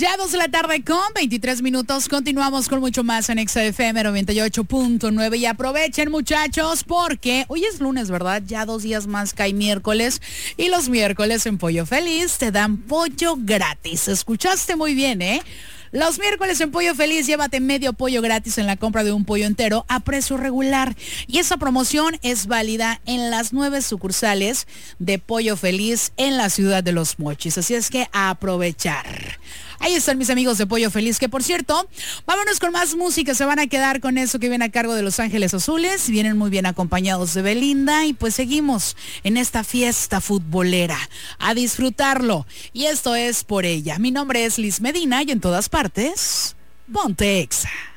Ya 2 de la tarde con 23 minutos. Continuamos con mucho más en XFM 98.9. Y aprovechen, muchachos, porque hoy es lunes, ¿verdad? Ya 2 días más cae miércoles. Y los miércoles en Pollo Feliz te dan pollo gratis. Escuchaste muy bien, ¿eh? Los miércoles en Pollo Feliz, llévate medio pollo gratis en la compra de un pollo entero a precio regular. Y esa promoción es válida en las 9 sucursales de Pollo Feliz en la ciudad de Los Mochis. Así es que a aprovechar. Ahí están mis amigos de Pollo Feliz, que por cierto, vámonos con más música. Se van a quedar con eso que viene a cargo de Los Ángeles Azules. Vienen muy bien acompañados de Belinda y pues seguimos en esta fiesta futbolera. A disfrutarlo. Y esto es Por Ella. Mi nombre es Liz Medina y en todas partes, ponte Exa.